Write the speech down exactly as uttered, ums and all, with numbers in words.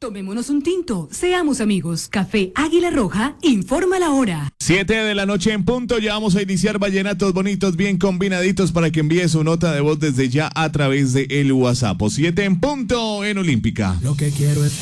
Tomémonos un tinto, seamos amigos. Café Águila Roja, informa la hora. Siete de la noche en punto, ya vamos a iniciar vallenatos bonitos, bien combinaditos para que envíe su nota de voz desde ya a través de el WhatsApp. Siete en punto en Olímpica. Lo que quiero es